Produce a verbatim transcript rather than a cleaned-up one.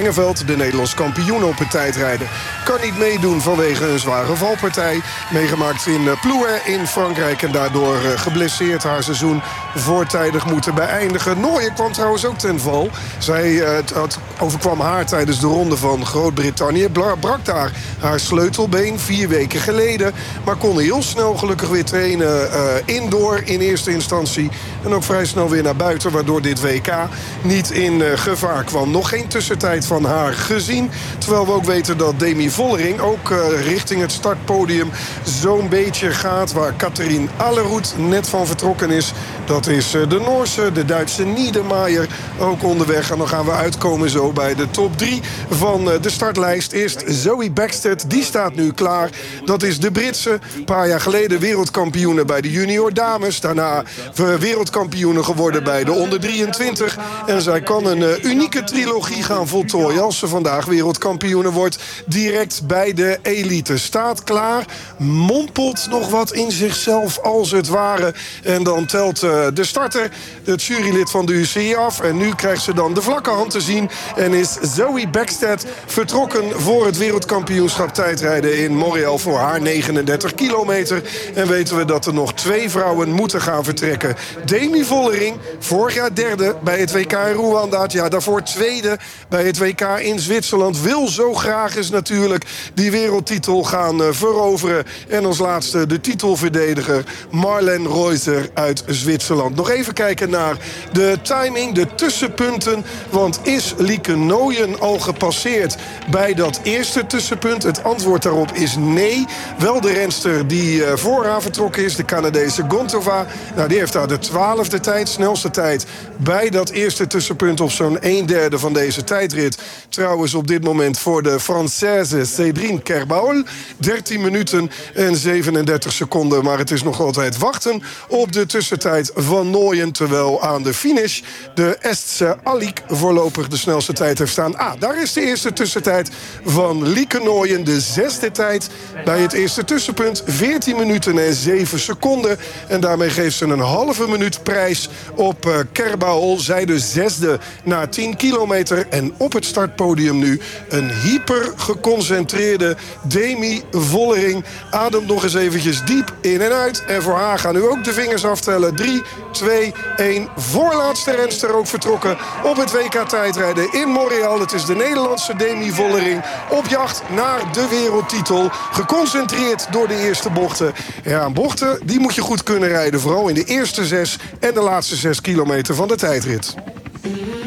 Langeveld, de Nederlands kampioen op het tijdrijden, kan niet meedoen vanwege een zware valpartij. Meegemaakt in Plouay in Frankrijk en daardoor geblesseerd haar seizoen voortijdig moeten beëindigen. Nooijen kwam trouwens ook ten val. Zij, het, het overkwam haar tijdens de ronde van Groot-Brittannië. Brak daar haar sleutelbeen vier weken geleden. Maar kon heel snel gelukkig weer trainen uh, indoor in eerste instantie. En ook vrij snel weer naar buiten, waardoor dit W K niet in uh, gevaar kwam. Nog geen tussentijd van haar gezien. Terwijl we ook weten dat Demi Vollering ook uh, richting het startpodium zo'n beetje gaat. Waar Catherine Allerhout net van vertrokken is. Dat is uh, de Noorse, de Duitse Niedermayer ook onderweg. En dan gaan we uitkomen zo bij de top drie van uh, de startlijst. Eerst Zoe Bäckstedt, die staat nu klaar. Dat is de Britse. Een paar jaar geleden wereldkampioene bij de junior dames. Daarna wereldkampioene geworden bij de onder drieëntwintig. En zij kan een uh, unieke trilogie gaan voltooien als ze vandaag wereldkampioene wordt. Direct bij de elite. Staat klaar, mompelt nog wat in zichzelf als het ware. En dan telt uh, de starter, het jurylid van de U C I af. En nu krijgt ze dan de vlakke hand te zien. En is Zoe Bäckstedt vertrokken voor het wereldkampioenschap tijdrijden in Montreal voor haar negenendertig kilometer. En weten we dat er nog twee vrouwen moeten gaan vertrekken. Demi Vollering, vorig jaar derde bij het W K in Rwanda. Ja, daarvoor tweede bij het W K in Zwitserland. Wil zo graag eens natuurlijk die wereldtitel gaan uh, veroveren. En als laatste de titelverdediger Marlen Reusser uit Zwitserland. Nog even kijken naar de timing, de tussenpunten. Want is Lieke Nooijen al gepasseerd bij dat eerste tussenpunt? Het antwoord daarop is nee. Wel de renster die uh, voor haar vertrokken is, de Canadese Gontova. Nou, die heeft daar de twaalfde tijd, snelste tijd bij dat eerste tussenpunt op zo'n een derde van deze tijdrit. Trouwens op dit moment voor de Française Cédrine Kerbaol. dertien minuten en zevenendertig seconden. Maar het is nog altijd wachten op de tussentijd van Nooijen. Terwijl aan de finish de Estse Alik voorlopig de snelste tijd heeft staan. Ah, daar is de eerste tussentijd van Lieke Nooijen. De zesde tijd bij het eerste tussenpunt. veertien minuten en zeven seconden. En daarmee geeft ze een halve minuut prijs op uh, Kerbaol. Zij de zesde na tien kilometer. En op het startpodium nu een hyper geconcentreerde Demi Vollering. Ademt nog eens eventjes diep in en uit. En voor haar gaan nu ook de vingers aftellen. drie, twee, één. Voorlaatste renster ook vertrokken op het W K tijdrijden in Montreal. Het is de Nederlandse Demi Vollering op jacht naar de wereldtitel. Geconcentreerd door de eerste bochten. Ja, bochten die moet je goed kunnen rijden. Vooral in de eerste zes en de laatste zes kilometer van de tijdrit.